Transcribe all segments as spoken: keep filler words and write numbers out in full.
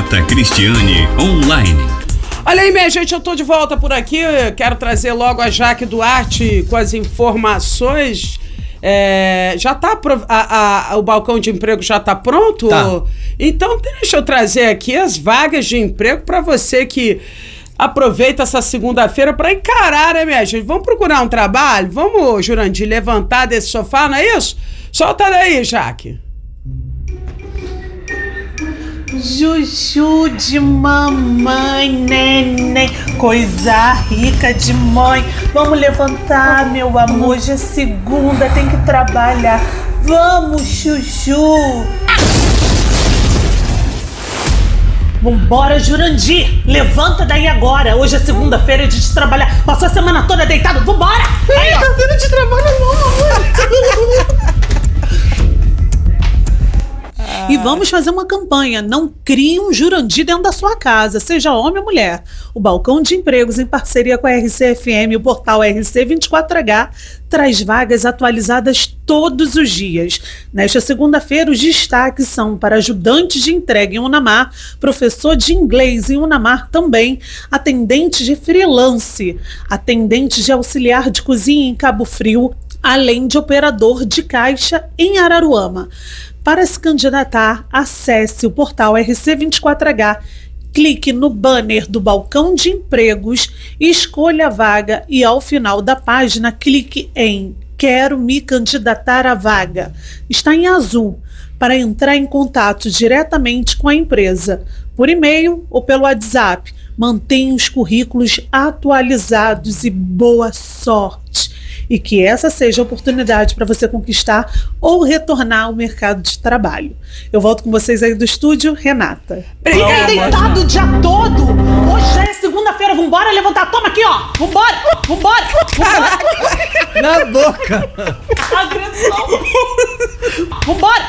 Renata Cristiane Online. Olha aí, minha gente, eu tô de volta por aqui. Eu quero trazer logo a Jaque Duarte com as informações. É, já tá a, a, o balcão de emprego já tá pronto? Tá. Então deixa eu trazer aqui as vagas de emprego para você que aproveita essa segunda-feira para encarar, né, minha gente? Vamos procurar um trabalho? Vamos, Jurandir, levantar desse sofá, não é isso? Solta daí, Jaque. Juju de mamãe, neném, coisa rica de mãe. Vamos levantar, meu amor, hoje é segunda, tem que trabalhar. Vamos, Juju. Vambora, Jurandir, levanta daí agora. Hoje é segunda-feira, é dia de trabalhar. Passou a semana toda deitado, vambora. Aí, ó. Carteira de trabalho não, amor. E vamos fazer uma campanha. Não crie um Jurandir dentro da sua casa, seja homem ou mulher. O Balcão de Empregos, em parceria com a R C F M e o portal R C vinte e quatro H, traz vagas atualizadas todos os dias. Nesta segunda-feira, os destaques são para ajudante de entrega em Unamar, professor de inglês em Unamar também, atendente de freelance, atendente de auxiliar de cozinha em Cabo Frio, além de operador de caixa em Araruama. Para se candidatar, acesse o portal R C vinte e quatro H, clique no banner do Balcão de Empregos, escolha a vaga e, ao final da página, clique em Quero me candidatar à vaga. Está em azul, para entrar em contato diretamente com a empresa, por e-mail ou pelo WhatsApp. Mantenha os currículos atualizados e boa sorte. E que essa seja a oportunidade para você conquistar ou retornar ao mercado de trabalho. Eu volto com vocês aí do estúdio, Renata. Fica deitado o dia todo! Hoje já é segunda-feira, vambora levantar. Toma aqui, ó! Vambora! Vambora! Vambora! Na boca! Agressão! Vambora!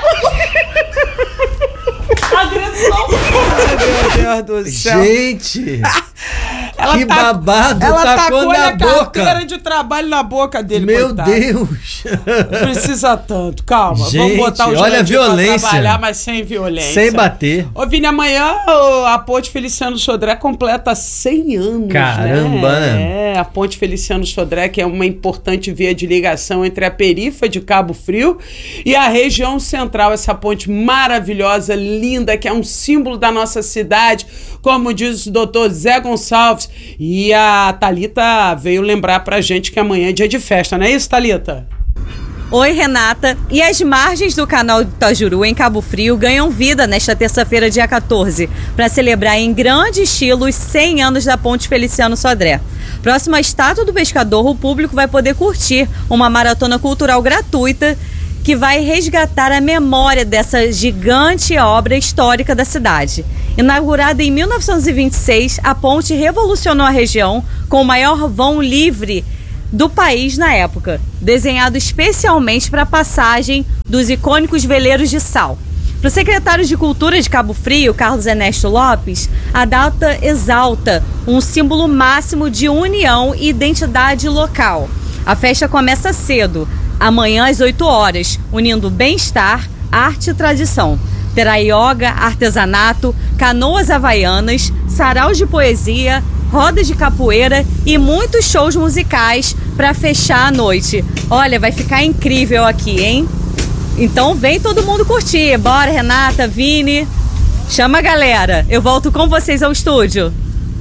Agressão! Meu Deus do céu. Gente! Ela que tá, babado, ela tacou tacou na a boca. carteira de trabalho na boca dele, Meu coitado. Deus! Não precisa tanto, calma. Gente, vamos botar o olha a Jurandir pra violência. trabalhar, mas sem violência. Sem bater. Ô, Vini, amanhã a Ponte Feliciano Sodré completa cem anos, Caramba, né? né? É, a Ponte Feliciano Sodré, que é uma importante via de ligação entre a perifa de Cabo Frio e a região central. Essa ponte maravilhosa, linda, que é um símbolo da nossa cidade, como diz o doutor Zé Gonçalves. E a Thalita veio lembrar pra gente que amanhã é dia de festa, não é isso, Thalita? Oi, Renata. E as margens do canal do Itajuru, em Cabo Frio, ganham vida nesta terça-feira, dia quatorze, para celebrar em grande estilo os cem anos da Ponte Feliciano Sodré. Próximo à Estátua do Pescador, o público vai poder curtir uma maratona cultural gratuita que vai resgatar a memória dessa gigante obra histórica da cidade. Inaugurada em mil novecentos e vinte e seis, a ponte revolucionou a região com o maior vão livre do país na época, desenhado especialmente para a passagem dos icônicos veleiros de sal. Para o secretário de Cultura de Cabo Frio, Carlos Ernesto Lopes, a data exalta um símbolo máximo de união e identidade local. A festa começa cedo, amanhã às oito horas, unindo bem-estar, arte e tradição. Terá yoga, artesanato, canoas havaianas, saraus de poesia, rodas de capoeira e muitos shows musicais para fechar a noite. Olha, vai ficar incrível aqui, hein? Então vem todo mundo curtir. Bora, Renata, Vini. Chama a galera. Eu volto com vocês ao estúdio.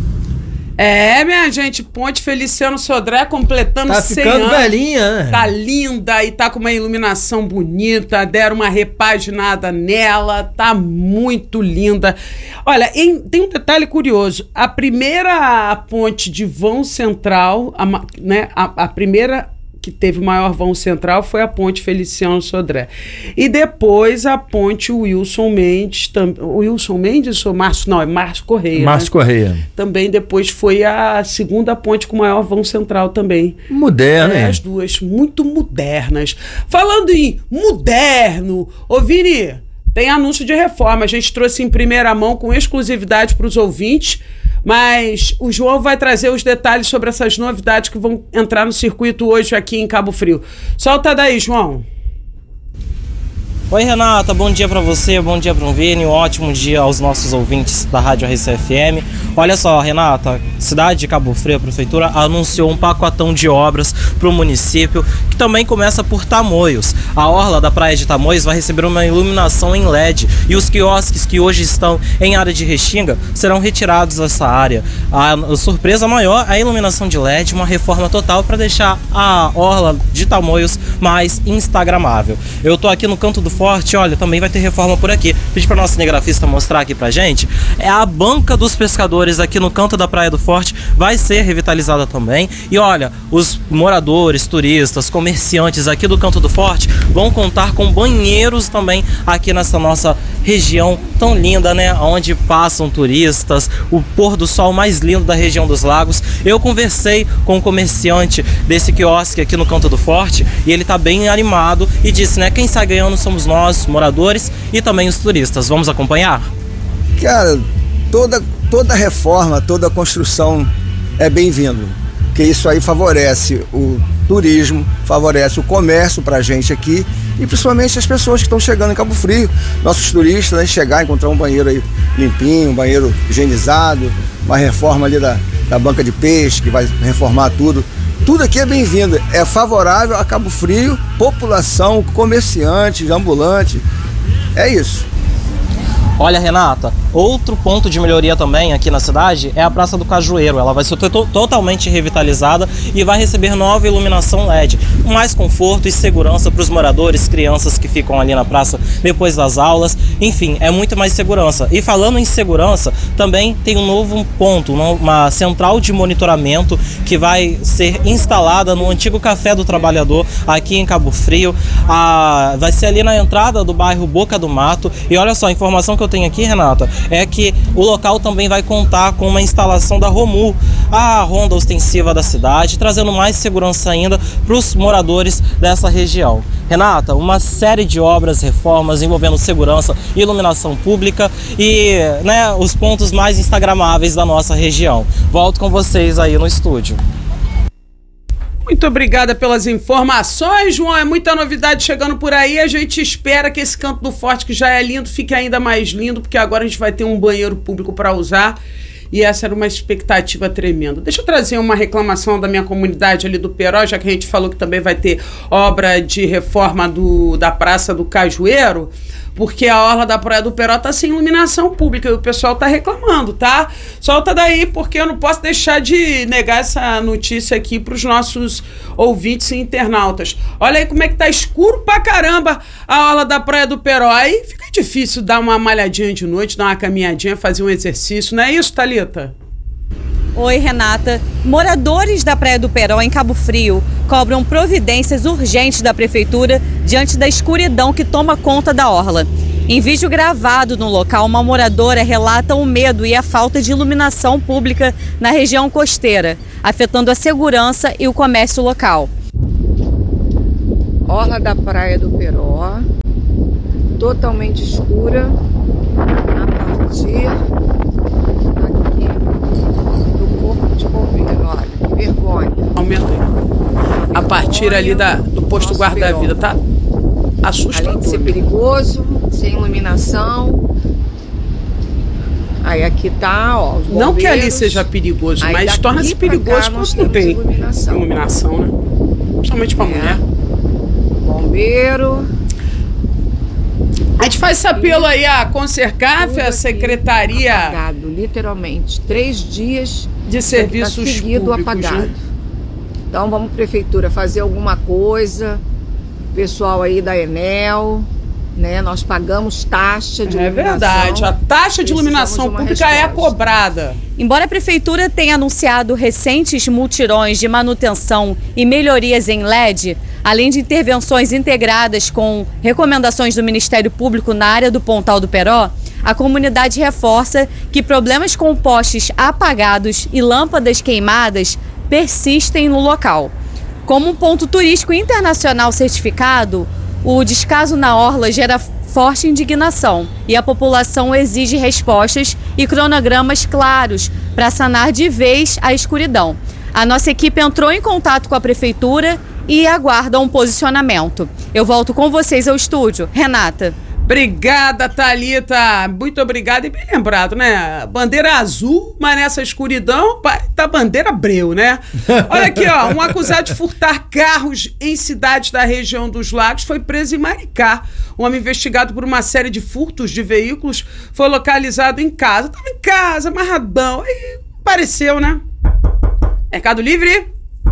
É, minha gente, Ponte Feliciano Sodré completando Tá cem ficando anos. velhinha, né? Tá linda e tá com uma iluminação bonita, deram uma repaginada nela, tá muito linda. Olha, em- tem um detalhe curioso, a primeira ponte de vão central, a, ma- né, a, a primeira que teve o maior vão central foi a Ponte Feliciano Sodré. E depois a ponte Wilson Mendes, tam, Wilson Mendes ou Márcio? Não, é Márcio Correia. Márcio né? Correia. Também depois foi a segunda ponte com o maior vão central também. Moderno, É, hein? as duas, muito modernas. Falando em moderno, ô Vini, tem anúncio de reforma. A gente trouxe em primeira mão, com exclusividade para os ouvintes, mas o João vai trazer os detalhes sobre essas novidades que vão entrar no circuito hoje aqui em Cabo Frio. Solta daí, João. Oi Renata, bom dia pra você, bom dia pro Vini, um ótimo dia aos nossos ouvintes da Rádio R C F M. Olha só, Renata, cidade de Cabo Frio, a prefeitura anunciou um pacotão de obras pro município, que também começa por Tamoios. A orla da praia de Tamoios vai receber uma iluminação em L E D e os quiosques que hoje estão em área de Restinga serão retirados dessa área. A, a surpresa maior é a iluminação de L E D, uma reforma total para deixar a orla de Tamoios mais instagramável. Eu tô aqui no Canto do Forte, olha, também vai ter reforma por aqui. Pedi para nossa cinegrafista mostrar aqui pra gente. É a banca dos pescadores aqui no canto da Praia do Forte, vai ser revitalizada também. E olha, os moradores, turistas, comerciantes aqui do Canto do Forte vão contar com banheiros também aqui nessa nossa região tão linda, né? Onde passam turistas, o pôr do sol mais lindo da região dos lagos. Eu conversei com um comerciante desse quiosque aqui no Canto do Forte e ele tá bem animado e disse, né? Quem sai ganhando somos nós, moradores, e também os turistas. Vamos acompanhar? Cara, toda, toda reforma, toda construção é bem-vindo, porque isso aí favorece o turismo, favorece o comércio pra gente aqui e principalmente as pessoas que estão chegando em Cabo Frio, nossos turistas, né, chegar, encontrar um banheiro aí limpinho, um banheiro higienizado, uma reforma ali da, da banca de peixe que vai reformar tudo. Tudo aqui é bem-vindo, é favorável a Cabo Frio, população, comerciantes, ambulantes, é isso. Olha, Renata, outro ponto de melhoria também aqui na cidade é a Praça do Cajueiro. Ela vai ser to totalmente revitalizada e vai receber nova iluminação L E D, com mais conforto e segurança para os moradores, crianças que ficam ali na praça depois das aulas. Enfim, é muito mais segurança. E falando em segurança, também tem um novo ponto, uma central de monitoramento que vai ser instalada no antigo Café do Trabalhador aqui em Cabo Frio. Ah, vai ser ali na entrada do bairro Boca do Mato. E olha só, a informação que eu tenho aqui, Renata, é que o local também vai contar com uma instalação da ROMU, a ronda ostensiva da cidade, trazendo mais segurança ainda para os moradores dessa região. Renata, uma série de obras, reformas envolvendo segurança, iluminação pública e, né, os pontos mais instagramáveis da nossa região. Volto com vocês aí no estúdio. Muito obrigada pelas informações, João. É muita novidade chegando por aí. A gente espera que esse Canto do Forte, que já é lindo, fique ainda mais lindo, porque agora a gente vai ter um banheiro público para usar. E essa era uma expectativa tremenda. Deixa eu trazer uma reclamação da minha comunidade ali do Peró, já que a gente falou que também vai ter obra de reforma do, da Praça do Cajueiro, porque a orla da Praia do Peró tá sem iluminação pública e o pessoal tá reclamando, tá? Solta daí, porque eu não posso deixar de negar essa notícia aqui pros nossos ouvintes e internautas. Olha aí como é que tá escuro pra caramba a orla da Praia do Peró. Aí fica difícil dar uma malhadinha de noite, dar uma caminhadinha, fazer um exercício, não é isso, Thalita? Oi, Renata. Moradores da Praia do Peró, em Cabo Frio, cobram providências urgentes da prefeitura diante da escuridão que toma conta da orla. Em vídeo gravado no local, uma moradora relata o medo e a falta de iluminação pública na região costeira, afetando a segurança e o comércio local. Orla da Praia do Peró, totalmente escura, a partir aqui do Corpo de Bombeiro. Olha, que vergonha. Aumenta aí. A partir ali da, do posto guarda-vida, tá assustador. Além de ser perigoso, sem iluminação. Aí aqui tá, ó, os não que ali seja perigoso, aí mas torna-se perigoso quando não tem iluminação. iluminação, né? Principalmente pra é. mulher. Bombeiro. A gente faz esse apelo aí à Concercaf, a Secretaria... Apagado, literalmente. Três dias de serviços tá seguido públicos, apagado. Né? Então vamos, prefeitura, fazer alguma coisa. Pessoal aí da Enel, né? Nós pagamos taxa de é iluminação. É verdade, a taxa de iluminação de pública resposta. é cobrada. Embora a prefeitura tenha anunciado recentes mutirões de manutenção e melhorias em L E D, além de intervenções integradas com recomendações do Ministério Público na área do Pontal do Peró, a comunidade reforça que problemas com postes apagados e lâmpadas queimadas persistem no local. Como um ponto turístico internacional certificado, o descaso na orla gera forte indignação e a população exige respostas e cronogramas claros para sanar de vez a escuridão. A nossa equipe entrou em contato com a prefeitura e aguardam um posicionamento. Eu volto com vocês ao estúdio. Renata. Obrigada, Thalita. Muito obrigada e bem lembrado, né? Bandeira azul, mas nessa escuridão tá bandeira breu, né? Olha aqui, ó. Um acusado de furtar carros em cidades da região dos Lagos foi preso em Maricá. Um homem investigado por uma série de furtos de veículos foi localizado em casa. Tava em casa, amarradão. Aí apareceu, né? Mercado Livre.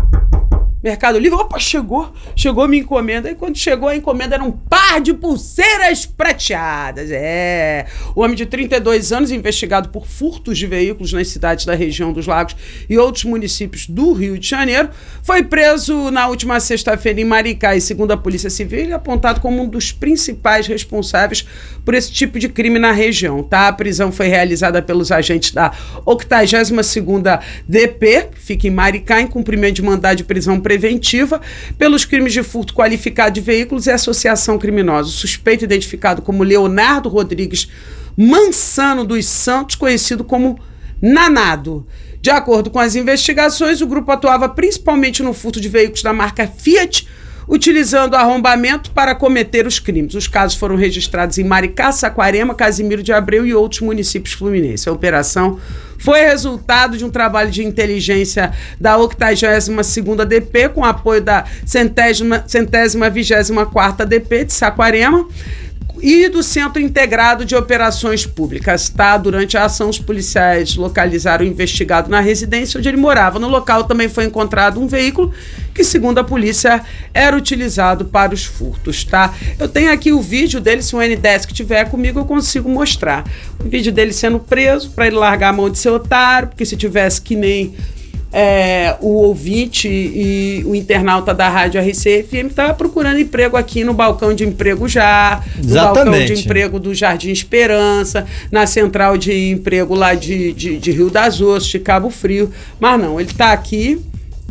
Mercado Livre, opa, chegou, chegou minha encomenda. E quando chegou a encomenda era um par de pulseiras prateadas. É, o homem de trinta e dois anos, investigado por furtos de veículos nas cidades da região dos Lagos e outros municípios do Rio de Janeiro, foi preso na última sexta-feira em Maricá e, segundo a Polícia Civil, ele é apontado como um dos principais responsáveis por esse tipo de crime na região, tá? A prisão foi realizada pelos agentes da octagésima segunda D P, que fica em Maricá, em cumprimento de mandado de prisão preventiva pelos crimes de furto qualificado de veículos e associação criminosa. O suspeito, identificado como Leonardo Rodrigues Mansano dos Santos, conhecido como Nanado. De acordo com as investigações, o grupo atuava principalmente no furto de veículos da marca Fiat, utilizando arrombamento para cometer os crimes. Os casos foram registrados em Maricá, Saquarema, Casimiro de Abreu e outros municípios fluminenses. A operação foi resultado de um trabalho de inteligência da octagésima segunda D P, com apoio da centésima, centésima vigésima quarta D P de Saquarema e do Centro Integrado de Operações Públicas. Tá? Durante a ação, os policiais localizaram o investigado na residência onde ele morava. No local também foi encontrado um veículo que, segundo a polícia, era utilizado para os furtos. Tá? Eu tenho aqui o vídeo dele, se o N dez que tiver comigo eu consigo mostrar. O vídeo dele sendo preso, para ele largar a mão de ser otário, porque se tivesse que nem É, o ouvinte e o internauta da Rádio R C F M estava procurando emprego aqui no balcão de emprego já, no Exatamente. balcão de emprego do Jardim Esperança, na central de emprego lá de, de, de Rio das Ostras, de Cabo Frio. Mas não, ele está aqui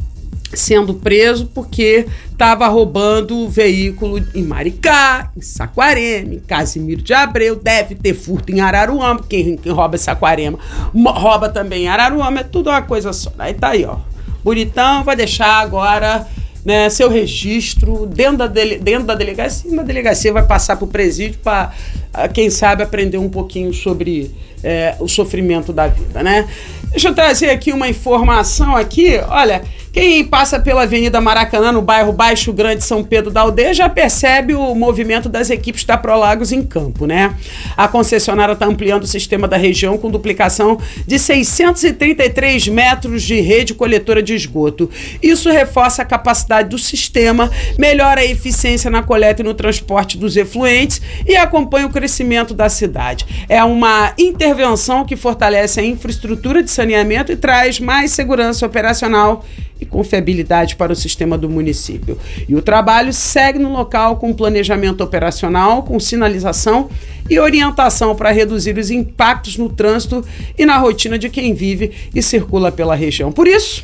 sendo preso porque estava roubando veículo em Maricá, em Saquarema, em Casimiro de Abreu, deve ter furto em Araruama, quem, quem rouba em Saquarema rouba também em Araruama, é tudo uma coisa só. Aí tá aí, ó, bonitão, vai deixar agora, né, seu registro dentro da, dele, dentro da delegacia, e na delegacia vai passar para o presídio para, quem sabe, aprender um pouquinho sobre é, o sofrimento da vida, né? Deixa eu trazer aqui uma informação aqui, olha, quem passa pela Avenida Maracanã, no bairro Baixo Grande, São Pedro da Aldeia, já percebe o movimento das equipes da Prolagos em campo, né? A concessionária está ampliando o sistema da região com duplicação de seiscentos e trinta e três metros de rede coletora de esgoto. Isso reforça a capacidade do sistema, melhora a eficiência na coleta e no transporte dos efluentes e acompanha o crescimento da cidade. É uma intervenção que fortalece a infraestrutura de saneamento e traz mais segurança operacional e confiabilidade para o sistema do município. E o trabalho segue no local com planejamento operacional, com sinalização e orientação para reduzir os impactos no trânsito e na rotina de quem vive e circula pela região. Por isso,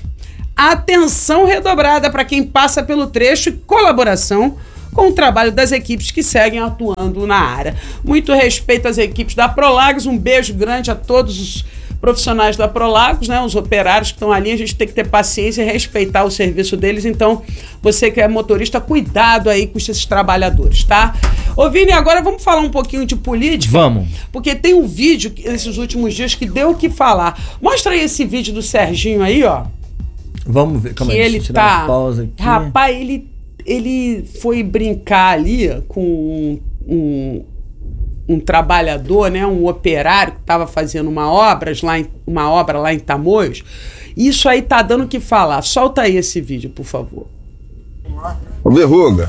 atenção redobrada para quem passa pelo trecho e colaboração com o trabalho das equipes que seguem atuando na área. Muito respeito às equipes da Prolagos, um beijo grande a todos os profissionais da Prolagos, né, os operários que estão ali, a gente tem que ter paciência e respeitar o serviço deles. Então, você que é motorista, cuidado aí com esses trabalhadores, tá? Ô Vini, agora vamos falar um pouquinho de política? Vamos. Porque tem um vídeo nesses últimos dias que deu o que falar. Mostra aí esse vídeo do Serginho aí, ó. Vamos ver, calma que aí, ele deixa eu tirar tá... uma pausa aqui. Rapaz, ele, ele foi brincar ali com um... um um trabalhador, né, um operário que estava fazendo uma obra, lá em, uma obra lá em Tamoios. Isso aí tá dando o que falar. Solta aí esse vídeo, por favor. Ô Verruga,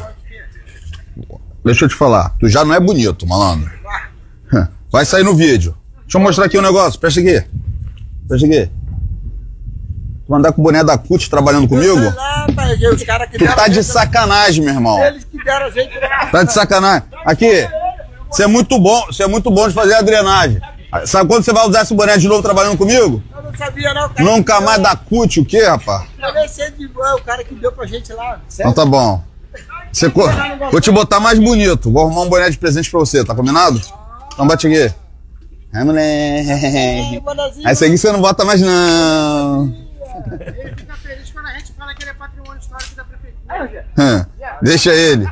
deixa eu te falar, tu já não é bonito, malandro. Vai sair no vídeo. Deixa eu mostrar aqui um negócio, presta aqui. Presta aqui. Tu andar com o boné da C U T trabalhando comigo? Lá, pai, os cara que tu tá de sacanagem, meu irmão. Eles que deram a gente lá. Tá de sacanagem. Aqui. Você é muito bom, você é muito bom de fazer a drenagem. Sabe quando você vai usar esse boné de novo trabalhando comigo? Eu não sabia não, cara. Nunca mais da C U T, o quê, rapaz? Eu nem sei de boa, o cara que deu pra gente lá. Então tá bom. Você co... Vou te botar mais bonito. Vou arrumar um boné de presente pra você, tá combinado? Então bate aqui. É, moleque. Aí esse aqui você não bota mais não. Ele fica feliz quando a gente fala que ele é patrimônio histórico da prefeitura. Hã, deixa ele.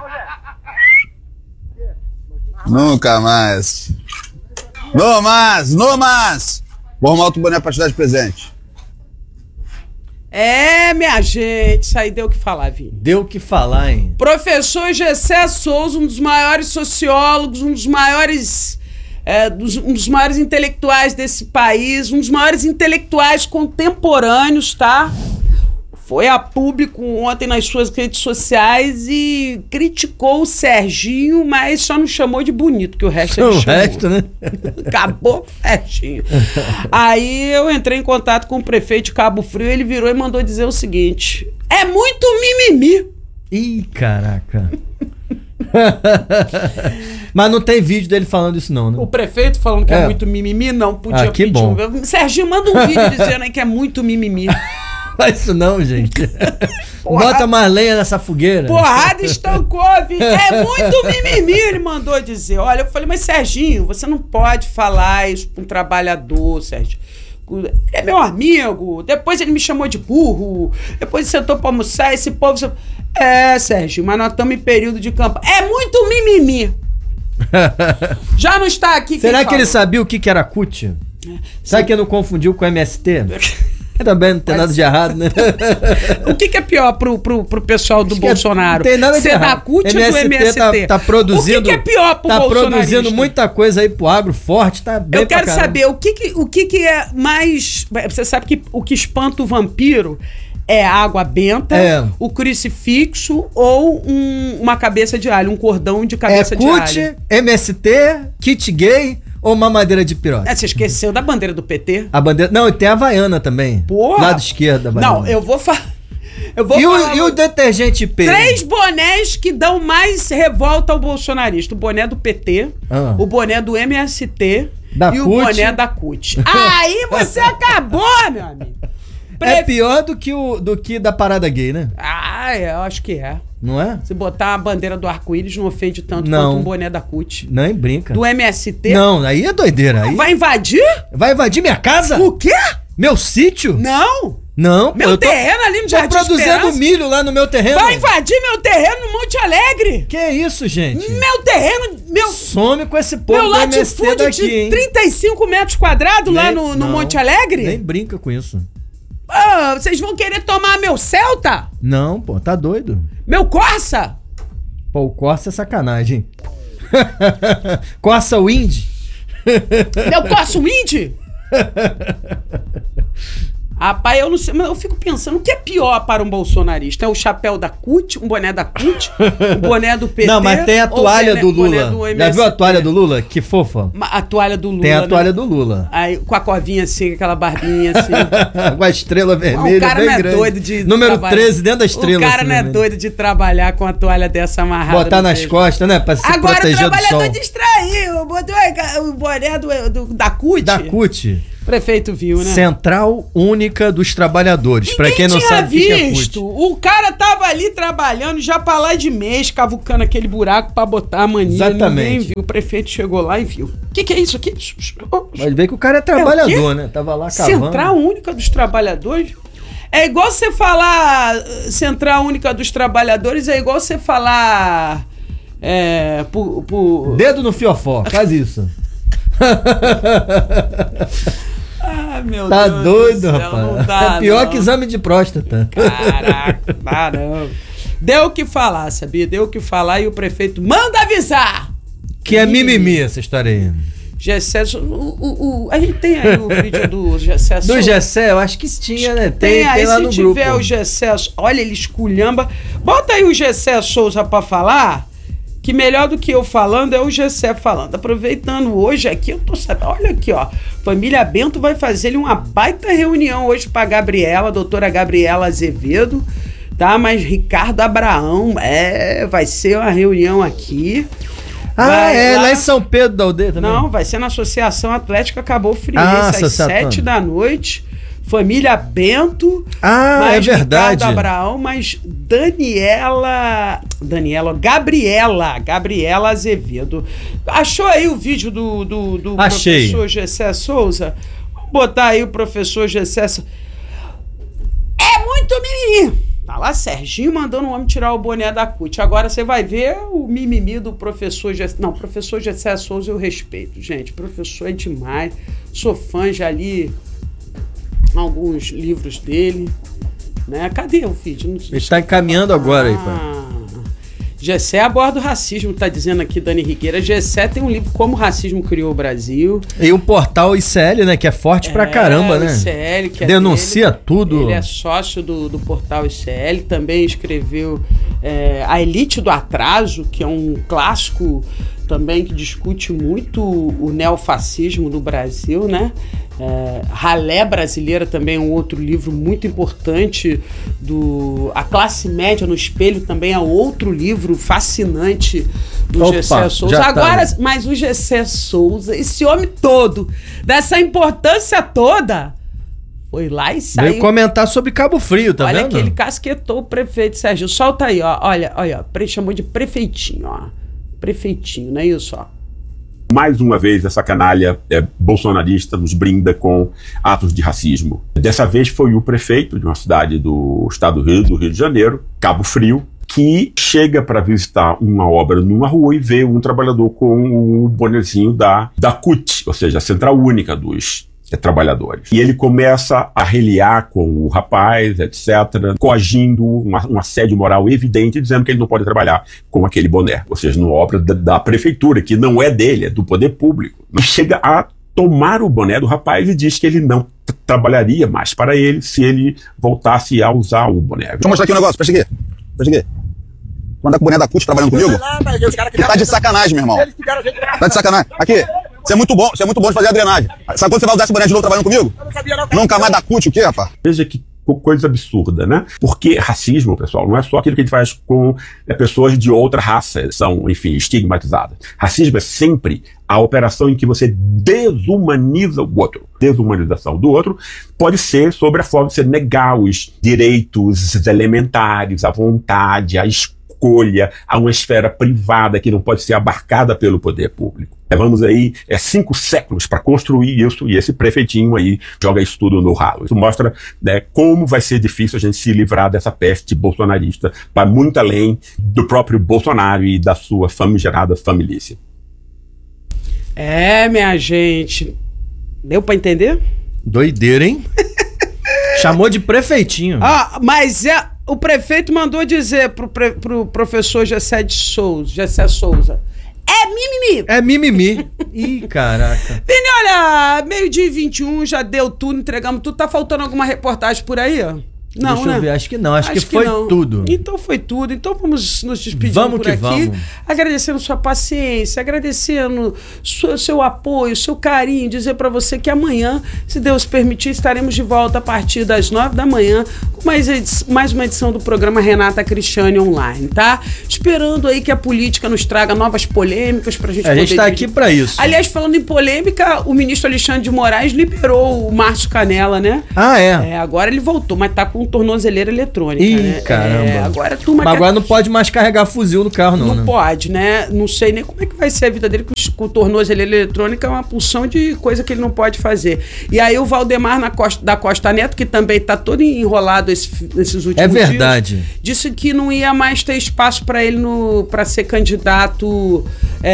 Nunca mais. No mais, no mais. Vou arrumar outro boné pra te dar de presente. É, minha gente, isso aí deu o que falar, Vini. Deu o que falar, hein? Professor Gessé Souza, um dos maiores sociólogos, um dos maiores, é, dos, um dos maiores intelectuais desse país, um dos maiores intelectuais contemporâneos, tá? Foi a público ontem nas suas redes sociais e criticou o Serginho, mas só não chamou de bonito, que o resto ele O chamou. resto, né? Acabou com o Serginho. Aí eu entrei em contato com o prefeito de Cabo Frio, ele virou e mandou dizer o seguinte: é muito mimimi. Ih, caraca. Mas não tem vídeo dele falando isso não, né? O prefeito falando que é, É. muito mimimi, não podia Ah, que pedir bom. um... Serginho, manda um vídeo dizendo aí que é muito mimimi. Faz isso não, gente. Porra. Bota mais lenha nessa fogueira. Porrada estancou, vi. É muito mimimi, ele mandou dizer. Olha, eu falei, mas Serginho, você não pode falar isso pra um trabalhador, Serginho. É meu amigo. Depois ele me chamou de burro. Depois sentou pra almoçar, esse povo... É, Sérgio, mas nós estamos em período de campanha. É muito mimimi. Já não está aqui. Será quem que ele falou? sabia o que que era C U T? Será que ele não confundiu com M S T? Também não tem nada de errado, né? O que, que é pior pro, pro, pro pessoal do Acho que é- Bolsonaro? Não tem nada de Ser da errado. C U T ou do M S T? Tá, tá produzindo. O que, que é pior pro Tá bolsonarista? produzindo muita coisa aí pro agro forte, tá bem Eu pra quero caramba. saber o que que, o que que é mais... Você sabe que o que espanta o vampiro é a água benta, É. o crucifixo ou um- uma cabeça de alho, um cordão de É cabeça de C U alho. T, M S T, kit gay ou mamadeira de piroca? É, você esqueceu da bandeira do P T? A bandeira... Não, e tem a Havaiana também. Porra! Lado esquerdo da Havaiana. Não, eu vou falar... Eu vou E falar o, e o detergente P? três bonés que dão mais revolta ao bolsonarista. O boné do P T, Ah. o boné do M S T Da e o C U T. boné da C U T. Aí você acabou, meu amigo. É Pre- pior do que, o, do que da parada gay, né? Ah, eu acho que é. Não é? Se botar a bandeira do arco-íris não ofende tanto Não. quanto um boné da C U T. Nem brinca. Do M S T. Não, aí é doideira. Aí... Vai invadir? Vai invadir minha casa? O quê? Meu sítio? não. Não, pô, Meu eu tô, terreno ali no tô Jardim produzindo Esperança. milho lá no meu terreno. Vai invadir meu terreno no Monte Alegre. Que isso, gente? Meu terreno, meu... Some com esse povo Meu do M S T latifúndio daqui, de hein? trinta e cinco metros quadrados lá Nem- no, no não, Monte Alegre? Nem brinca com isso. Ah, vocês vão querer tomar meu Celta? Não, pô, tá doido. Meu Corsa? Pô, o Corsa é sacanagem. Corsa Wind? Meu Corsa Wind? Rapaz, eu não sei, mas eu fico pensando, o que é pior para um bolsonarista? É o chapéu da C U T, um boné da C U T, um boné do P T? Não, mas tem a ou toalha boné- do boné Lula. do Já M S T? viu a toalha do Lula? Que fofa. Ma- A toalha do Lula, Tem a né? toalha do Lula. Aí, com a covinha assim, aquela barbinha assim. Com a estrela vermelha o cara bem não é grande. doido de Número trabalhar- treze dentro da estrela. O cara assim, não é vermelha. doido de trabalhar com a toalha dessa amarrada. Botar no nas peito. costas, né? Pra se Agora o proteger do sol. trabalhador distraiu, botou o boné do, do- da C U T. Da C U T. O prefeito viu, né? Central Única dos Trabalhadores. Pra quem não tinha sabe o que que é C U T. visto. O cara tava ali trabalhando já pra lá de mês, cavucando aquele buraco pra botar a mania. Exatamente. Ninguém viu. O prefeito chegou lá e viu. O que, que é isso aqui? Mas vê que o cara é trabalhador, né? Tava lá cavando. Central Única dos Trabalhadores? É igual você falar uh, Central Única dos Trabalhadores, é igual você falar. É. Por. por... Dedo no fiofó, faz isso. Ah, meu Tá Deus doido, do céu, rapaz. não dá, é pior não. que exame de próstata. Caraca, dá não. Deu o que falar, sabia? Deu o que falar e o prefeito manda avisar! Que é mimimi essa história aí. Gessé, o, o, o, a gente tem aí o vídeo do Gessé. Do Gessé, eu acho que tinha, né? Tem, Tem, aí tem lá se no tiver grupo. o Gessé, olha, ele esculhamba. Bota aí o Gessé Souza pra falar, que melhor do que eu falando é o Gessé falando. Aproveitando hoje aqui, eu tô sabendo, olha aqui, ó. Família Bento vai fazer uma baita reunião hoje pra Gabriela, a doutora Gabriela Azevedo, tá? Mas Ricardo Abraão, é, vai ser uma reunião aqui. Ah, Vai é, lá... em São Pedro da Aldeia também? Não, vai ser na Associação Atlética Cabo Friense, Ah, às Associação. sete da noite. Família Bento. Ah, mais é verdade. Ricardo Abraão, mas Daniela... Daniela, Gabriela. Gabriela Azevedo. Achou aí o vídeo do, do, do Achei. professor Gessé Souza? Vamos botar aí o professor Gessé Souza. mimimi. Tá lá Serginho mandando o homem tirar o boné da C U T. Agora você vai ver o mimimi do professor Gessé. Não, professor Gessé Souza eu respeito, gente. Professor é demais. Sou fã, já li alguns livros dele. Né? Cadê o vídeo? Não sei. Ele tá encaminhando agora aí, pai. Ah, Gessé aborda o racismo, tá dizendo aqui Dani Rigueira. Gessé tem um livro Como o Racismo Criou o Brasil. E um portal I C L, né? Que é forte é, pra caramba, né? I C L, que denuncia é dele, tudo. Ele é sócio do, do portal I C L. Também escreveu é, A Elite do Atraso, que é um clássico também que discute muito o neofascismo no Brasil, né? É, Ralé Brasileira também é um outro livro muito importante. Do A Classe Média no Espelho também é outro livro fascinante do Opa, Gessé Souza. tá, Agora, né? mas o Gessé Souza, esse homem todo, dessa importância toda, foi lá e saiu. Veio comentar sobre Cabo Frio, tá Olha vendo? Olha que ele casquetou o prefeito Sérgio. Solta aí, ó. Olha, olha, ó. Chamou de prefeitinho, ó. Prefeitinho, não é isso, ó. Mais uma vez, essa canalha é, bolsonarista nos brinda com atos de racismo. Dessa vez foi o prefeito de uma cidade do estado do Rio, do Rio de Janeiro, Cabo Frio, que chega para visitar uma obra numa rua e vê um trabalhador com o bonezinho da, da C U T, ou seja, a Central Única dos é, Trabalhadores. E ele começa a reliar com o rapaz, etcétera, coagindo uma, um assédio moral evidente, dizendo que ele não pode trabalhar com aquele boné, ou seja, numa obra da, da prefeitura, que não é dele, é do poder público. E chega a tomar o boné do rapaz e diz que ele não trabalharia mais para ele se ele voltasse a usar o boné. Deixa eu mostrar aqui um negócio, presta aqui. Presta aqui. Tu anda com o boné da C U T trabalhando comigo? Que tá de sacanagem, meu irmão. Tá de sacanagem. Aqui, você é muito bom, você é muito bom de fazer a drenagem. Sabe quando você vai usar esse boné de novo trabalhando comigo? Eu não sabia, não. Nunca mais da C U T o quê, rapaz? Veja que coisa absurda, né? Porque racismo, pessoal, não é só aquilo que a gente faz com é, pessoas de outra raça, são, enfim, estigmatizadas. Racismo é sempre a operação em que você desumaniza o outro. Desumanização do outro pode ser sobre a forma de você negar os direitos elementares, a vontade, a escolha, a uma esfera privada que não pode ser abarcada pelo poder público. Levamos aí é, cinco séculos para construir isso e esse prefeitinho aí joga isso tudo no ralo. Isso mostra, né, como vai ser difícil a gente se livrar dessa peste bolsonarista para muito além do próprio Bolsonaro e da sua famigerada família. É, minha gente. Deu para entender? Doideira, hein? Chamou de prefeitinho. Ah, mas é, o prefeito mandou dizer pro, pre, pro professor Gessé de Souza, Gessé Souza, é mimimi. É mimimi. Ih, caraca. Vini, olha, meio-dia e vinte e um, já deu tudo, entregamos tudo. Tá faltando alguma reportagem por aí, ó? Não, Deixa né? eu ver, acho que não, acho, acho que, que foi não. tudo. Então foi tudo. Então vamos nos despedir vamos por que aqui. Vamos. Agradecendo sua paciência, agradecendo sua, seu apoio, seu carinho, dizer para você que amanhã, se Deus permitir, estaremos de volta a partir das nove da manhã com mais, edição, mais uma edição do programa Renata Cristiane Online, tá? Esperando aí que a política nos traga novas polêmicas pra gente é, poder... A gente tá aqui para isso. Aliás, falando em polêmica, o ministro Alexandre de Moraes liberou o Márcio Canela, né? Ah, é? É, agora ele voltou, mas tá com tornozeleira eletrônica. Ih, né? caramba. É, agora a turma mas quer... agora não pode mais carregar fuzil no carro, não. Não né? pode, né? Não sei nem como é que vai ser a vida dele com o tornozeleira eletrônica, é uma pulsão de coisa que ele não pode fazer. E aí o Valdemar na Costa, da Costa Neto, que também tá todo enrolado esse, nesses últimos dias. É verdade. Dias, disse que não ia mais ter espaço para ele para ser candidato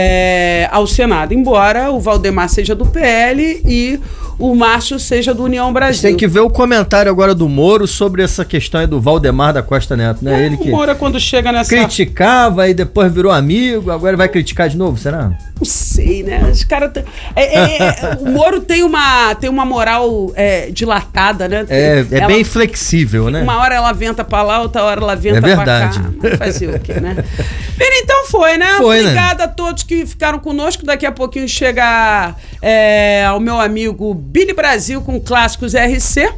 é, ao Senado. Embora o Valdemar seja do P L e o Márcio seja do União Brasil. Tem que ver o comentário agora do Moro sobre essa questão aí do Valdemar da Costa Neto, né? É, ele que o Moro, quando chega nessa... criticava e depois virou amigo, agora vai criticar de novo, será? Não sei, né? Os caras... T... É, é, é, o Moro tem uma, tem uma moral é, dilatada, né? É, é ela, bem flexível, né? Uma hora ela venta pra lá, outra hora ela venta é verdade. pra cá. Vai fazer o quê, né? Bem, então foi, né? Foi, Obrigada né? a todos que ficaram conosco. Daqui a pouquinho chega é, o meu amigo Billy Brasil com Clássicos R C.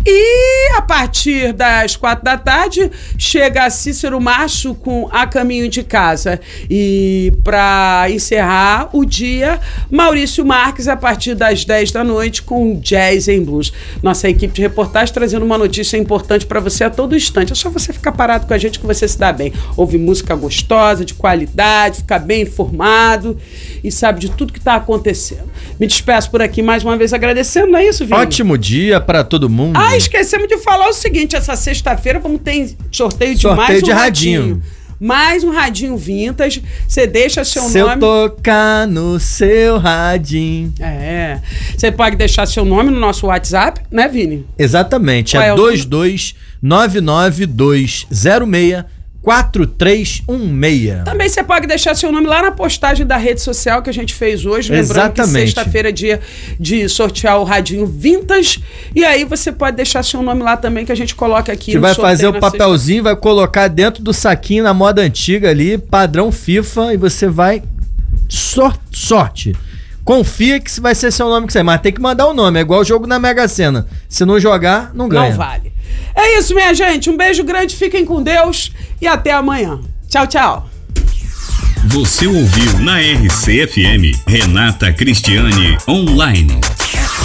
E a partir das quatro da tarde chega Cícero Macho com A Caminho de Casa. E pra encerrar o dia, Maurício Marques a partir das dez da noite com Jazz em Blues. Nossa equipe de reportagem trazendo uma notícia importante importante para você a todo instante. É só você ficar parado com a gente que você se dá bem. Ouve música gostosa, de qualidade, ficar bem informado e sabe de tudo que está acontecendo. Me despeço por aqui mais uma vez agradecendo, não é isso, Vini? Ótimo dia para todo mundo. Ah, esquecemos de falar o seguinte, essa sexta-feira vamos ter sorteio de Sorteio mais um de radinho. radinho. Mais um radinho vintage. Você deixa seu Se nome... eu tocar no seu radinho. É. Você pode deixar seu nome no nosso WhatsApp, né, Vini? Exatamente. Qual é É o dois dois nove nove dois zero seis quatro três um seis. Também você pode deixar seu nome lá na postagem da rede social que a gente fez hoje. Lembrando Exatamente. que sexta-feira é dia de sortear o radinho vintage. E aí você pode deixar seu nome lá também que a gente coloca aqui A gente no vai sorteio fazer o na papelzinho, vai colocar dentro do saquinho na moda antiga ali, padrão FIFA, e você vai... Sor sorte. Confia que vai ser seu nome que sai, mas tem que mandar o nome, é igual o jogo na Mega Sena. Se não jogar, não ganha. Não vale. É isso, minha gente. Um beijo grande, fiquem com Deus e até amanhã. Tchau, tchau. Você ouviu na R C F M Renata Cristiane Online.